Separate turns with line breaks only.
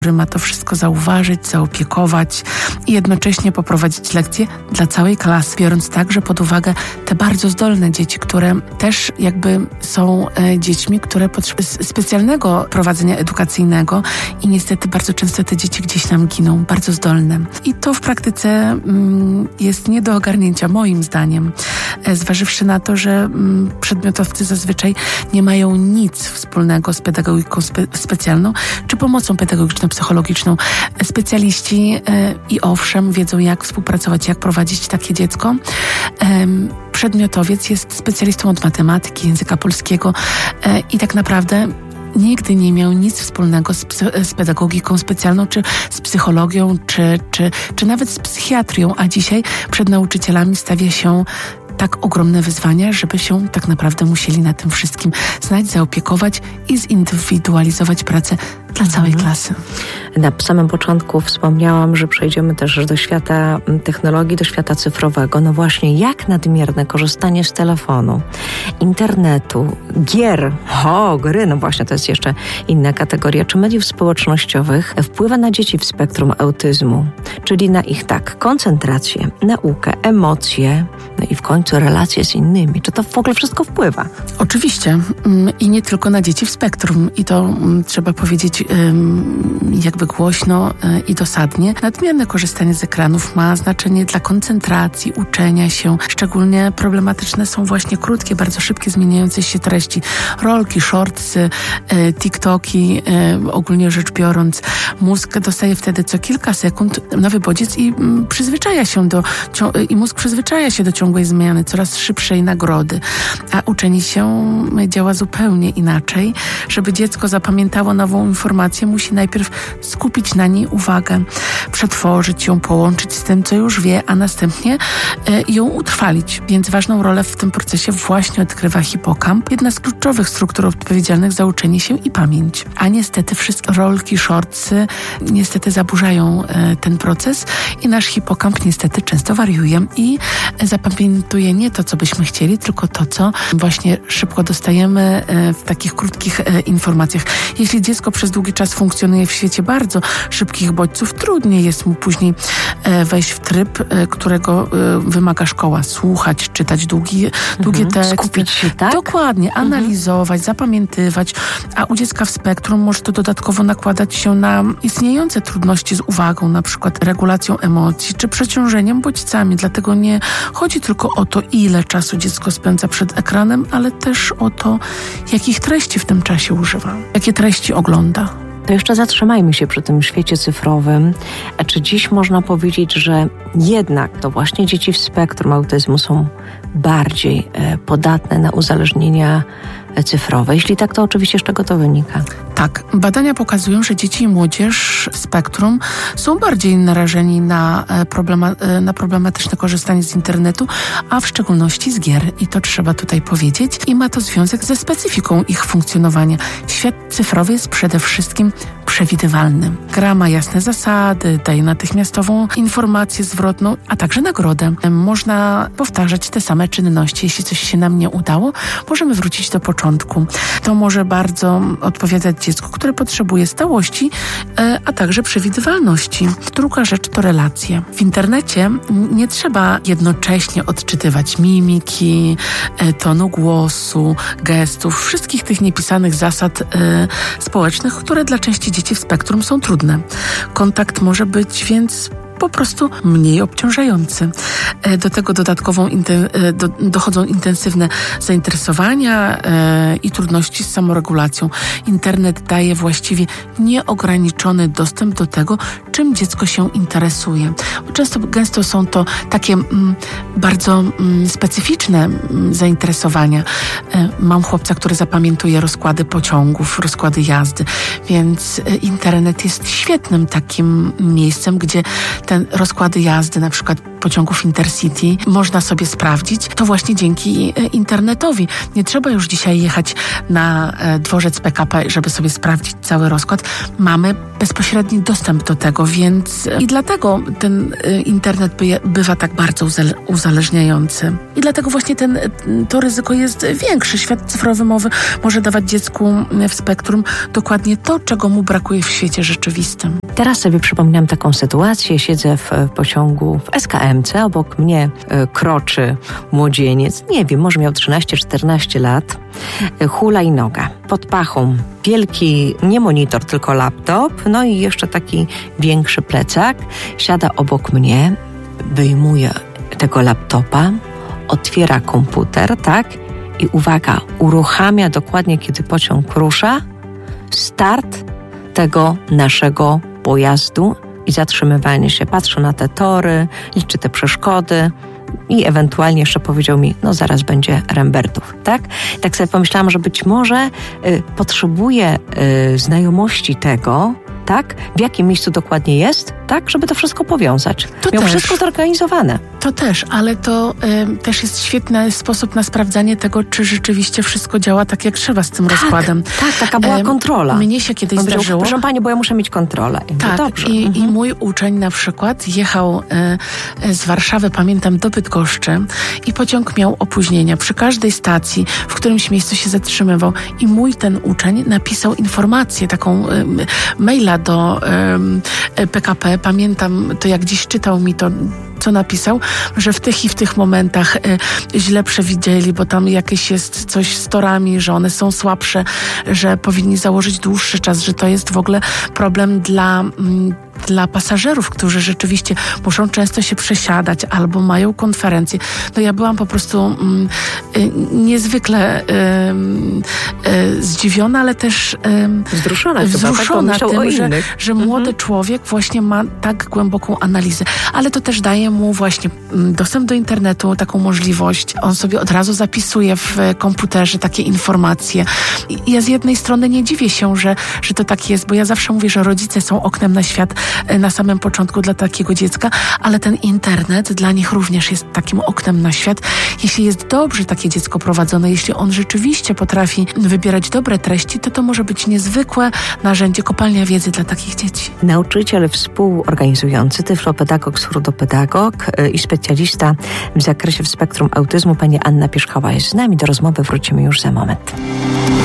który ma to wszystko zauważyć, zaopiekować i jednocześnie poprowadzić lekcje dla całej klasy, biorąc także pod uwagę te bardzo zdolne dzieci, które też jakby są dziećmi, które potrzebują specjalnego prowadzenia edukacyjnego i niestety bardzo często te dzieci gdzieś nam giną, bardzo zdolne. I to w praktyce jest nie do ogarnięcia, moim zdaniem, zważywszy na to, że przedmiotowcy zazwyczaj nie mają nic wspólnego z pedagogiką specjalną czy pomocą pedagogiczno-psychologiczną. Specjaliści i owszem wiedzą, jak współpracować, jak prowadzić takie dziecko. Przedmiotowiec jest specjalistą od matematyki, języka polskiego i tak naprawdę nigdy nie miał nic wspólnego z pedagogiką specjalną, czy z psychologią, czy nawet z psychiatrią, a dzisiaj przed nauczycielami stawia się tak ogromne wyzwania, żeby się tak naprawdę musieli na tym wszystkim znać, zaopiekować i zindywidualizować pracę dla całej klasy.
Na samym początku wspomniałam, że przejdziemy też do świata technologii, do świata cyfrowego. No właśnie, jak nadmierne korzystanie z telefonu, internetu, gier, gry, no właśnie, to jest jeszcze inna kategoria, czy mediów społecznościowych wpływa na dzieci w spektrum autyzmu, czyli na ich koncentrację, naukę, emocje, no i w końcu relacje z innymi. Czy to w ogóle wszystko wpływa?
Oczywiście. I nie tylko na dzieci w spektrum. I to trzeba powiedzieć jakby głośno i dosadnie. Nadmierne korzystanie z ekranów ma znaczenie dla koncentracji, uczenia się. Szczególnie problematyczne są właśnie krótkie, bardzo szybkie, zmieniające się treści. Rolki, shortsy, TikToki, ogólnie rzecz biorąc. Mózg dostaje wtedy co kilka sekund nowy bodziec i mózg przyzwyczaja się do ciągłej zmiany, coraz szybszej nagrody. A uczenie się działa zupełnie inaczej. Żeby dziecko zapamiętało nową informację, musi najpierw skupić na niej uwagę, przetworzyć ją, połączyć z tym, co już wie, a następnie ją utrwalić. Więc ważną rolę w tym procesie właśnie odgrywa hipokamp, jedna z kluczowych struktur odpowiedzialnych za uczenie się i pamięć. A niestety wszystkie rolki, shortsy niestety zaburzają ten proces i nasz hipokamp niestety często wariuje i zapamiętuje nie to, co byśmy chcieli, tylko to, co właśnie szybko dostajemy w takich krótkich informacjach. Jeśli dziecko przez długi czas funkcjonuje w świecie bardzo szybkich bodźców, trudniej jest mu później wejść w tryb, którego wymaga szkoła. Słuchać, czytać długie teksty.
Skupić się, tak?
Dokładnie. Analizować, zapamiętywać. A u dziecka w spektrum może to dodatkowo nakładać się na istniejące trudności z uwagą, na przykład regulacją emocji, czy przeciążeniem bodźcami. Dlatego nie chodzi tylko o to, ile czasu dziecko spędza przed ekranem, ale też o to, jakich treści w tym czasie używa, jakie treści ogląda.
To jeszcze zatrzymajmy się przy tym świecie cyfrowym. A czy dziś można powiedzieć, że jednak to właśnie dzieci w spektrum autyzmu są bardziej podatne na uzależnienia cyfrowe? Jeśli tak, to oczywiście z czego to wynika?
Tak, badania pokazują, że dzieci i młodzież w spektrum są bardziej narażeni na problematyczne korzystanie z internetu, a w szczególności z gier. I to trzeba tutaj powiedzieć. I ma to związek ze specyfiką ich funkcjonowania. Świat cyfrowy jest przede wszystkim przewidywalny. Gra ma jasne zasady, daje natychmiastową informację zwrotną, a także nagrodę. Można powtarzać te same czynności. Jeśli coś się nam nie udało, możemy wrócić do początku. To może bardzo odpowiadać dziecku, które potrzebuje stałości, a także przewidywalności. Druga rzecz to relacje. W internecie nie trzeba jednocześnie odczytywać mimiki, tonu głosu, gestów, wszystkich tych niepisanych zasad społecznych, które dla części dzieci w spektrum są trudne. Kontakt może być więc po prostu mniej obciążający. Do tego dochodzą intensywne zainteresowania i trudności z samoregulacją. Internet daje właściwie nieograniczony dostęp do tego, czym dziecko się interesuje. Gęsto są to takie bardzo specyficzne zainteresowania. Mam chłopca, który zapamiętuje rozkłady pociągów, rozkłady jazdy, więc internet jest świetnym takim miejscem, gdzie te rozkłady jazdy, na przykład pociągów Intercity można sobie sprawdzić, to właśnie dzięki internetowi. Nie trzeba już dzisiaj jechać na dworzec PKP, żeby sobie sprawdzić cały rozkład. Mamy bezpośredni dostęp do tego, więc i dlatego ten internet bywa tak bardzo uzależniający. I dlatego właśnie to ryzyko jest większe. Świat cyfrowy może dawać dziecku w spektrum dokładnie to, czego mu brakuje w świecie rzeczywistym.
Teraz sobie przypominam taką sytuację. Siedzę w pociągu w SKMC, obok mnie kroczy młodzieniec, nie wiem, może miał 13-14 lat, hulajnoga. Pod pachą wielki, nie monitor, tylko laptop, no i jeszcze taki większy plecak. Siada obok mnie, wyjmuje tego laptopa, otwiera komputer, tak? I uwaga, uruchamia dokładnie, kiedy pociąg rusza, start tego naszego pojazdu i zatrzymywanie się. Patrzy na te tory, liczy te przeszkody i ewentualnie jeszcze powiedział mi, no zaraz będzie Rembertów, tak? Tak sobie pomyślałam, że być może potrzebuje znajomości tego, tak? W jakim miejscu dokładnie jest, tak? Żeby to wszystko powiązać. Miał wszystko zorganizowane.
To też, ale to też jest świetny sposób na sprawdzanie tego, czy rzeczywiście wszystko działa tak, jak trzeba z tym rozkładem.
Tak, taka była kontrola.
Mnie się kiedyś zdarzyło.
Proszę Pani, bo ja muszę mieć kontrolę.
Tak,
dobrze.
I mój uczeń na przykład jechał z Warszawy, pamiętam, do Bydgoszczy i pociąg miał opóźnienia. Przy każdej stacji, w którymś miejscu się zatrzymywał i mój ten uczeń napisał informację, taką maila do PKP. Pamiętam to, jak dziś czytał mi to, co napisał, że w tych i w tych momentach źle przewidzieli, bo tam jakieś jest coś z torami, że one są słabsze, że powinni założyć dłuższy czas, że to jest w ogóle problem dla pasażerów, którzy rzeczywiście muszą często się przesiadać albo mają konferencje. No ja byłam po prostu niezwykle zdziwiona, ale też wzruszona tym, że młody człowiek właśnie ma tak głęboką analizę. Ale to też daje mu właśnie dostęp do internetu, taką możliwość. On sobie od razu zapisuje w komputerze takie informacje. I ja z jednej strony nie dziwię się, że to tak jest, bo ja zawsze mówię, że rodzice są oknem na świat na samym początku dla takiego dziecka, ale ten internet dla nich również jest takim oknem na świat. Jeśli jest dobrze takie dziecko prowadzone, jeśli on rzeczywiście potrafi wybierać dobre treści, to może być niezwykłe narzędzie, kopalnia wiedzy dla takich dzieci.
Nauczyciel współorganizujący, tyflopedagog, surdopedagog i specjalista w zakresie w spektrum autyzmu, pani Anna Pierzchała jest z nami. Do rozmowy wrócimy już za moment.